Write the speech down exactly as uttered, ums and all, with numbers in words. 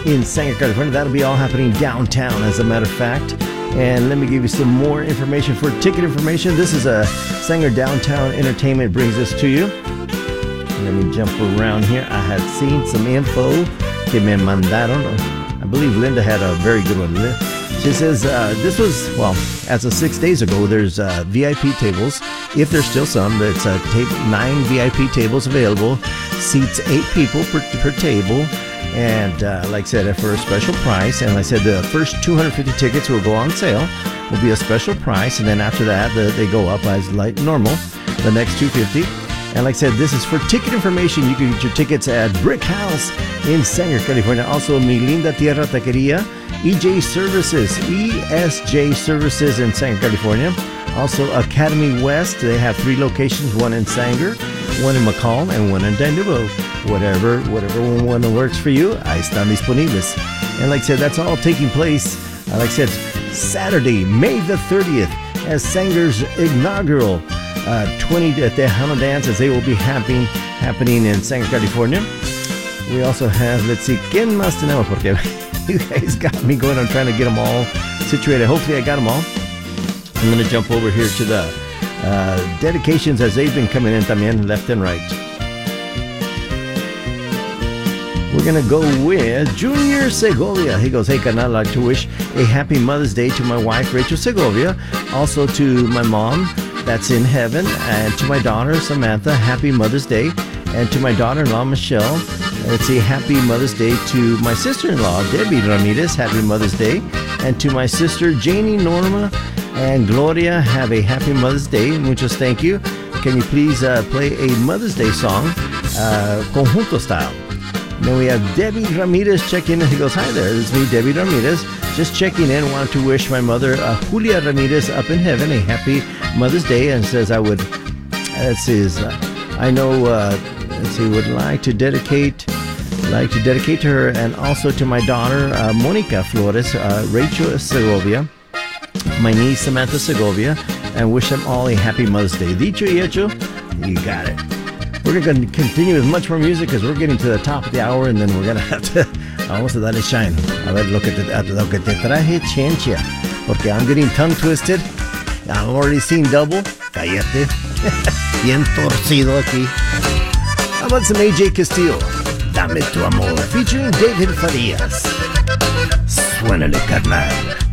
in Sanger, California. That'll be all happening downtown, as a matter of fact. And let me give you some more information. For ticket information, this is a Sanger Downtown Entertainment brings this to you. Let me jump around here. I had seen some info que me mandaron. I believe Linda had a very good one. She says uh, this was, well, as of six days ago, there's uh, V I P tables. If there's still some, it's uh, ta- nine V I P tables available. Seats eight people per, per table. And uh, like I said, for a special price. And like I said, the first two hundred fifty tickets will go on sale. Will be a special price. And then after that, the, they go up as like normal. The next two hundred fifty. And like I said, this is for ticket information. You can get your tickets at Brick House in Sanger, California. Also, Mi Linda Tierra Taqueria, E J Services, E S J Services in Sanger, California. Also, Academy West. They have three locations, one in Sanger, one in McCall, and one in Dandulo. Whatever, whatever one works for you, ahí están disponibles. And like I said, that's all taking place, uh, like I said, Saturday, May the thirtieth, as Sanger's inaugural uh, twenty Tejano Dance, as they will be happening, happening in Sanger, California. We also have, let's see, ¿quién más tenemos? Porque you guys got me going. I'm trying to get them all situated. Hopefully I got them all. I'm going to jump over here to the uh, dedications as they've been coming in también, left and right. We're going to go with Junior Segovia. He goes, hey, carnal, I'd like to wish a happy Mother's Day to my wife, Rachel Segovia. Also to my mom, that's in heaven. And to my daughter, Samantha, happy Mother's Day. And to my daughter-in-law, Michelle, let's say happy Mother's Day. To my sister-in-law, Debbie Ramirez, happy Mother's Day. And to my sister, Janie, Norma, and Gloria, have a happy Mother's Day. Muchos thank you. Can you please uh, play a Mother's Day song, uh, conjunto style? Then we have Debbie Ramirez checking in. He goes, hi there, it's me, Debbie Ramirez. Just checking in. Want to wish my mother, uh, Julia Ramirez, up in heaven, a happy Mother's Day. And says I would, let's see, uh, I know, uh, let's see, would like to dedicate, like to dedicate to her, and also to my daughter, uh, Monica Flores, uh, Rachel Segovia, my niece, Samantha Segovia, and wish them all a happy Mother's Day. Dicho y hecho, you got it. We're going to continue with much more music because we're getting to the top of the hour, and then we're going to have to, vamos a darle shine. A ver, lo que te, lo que te traje, chencha, porque I'm getting tongue twisted. I'm already seen double. Cállate. Bien torcido aquí. How about some A J Castillo? Dame tu amor, featuring David Farias. Suénale, carnal.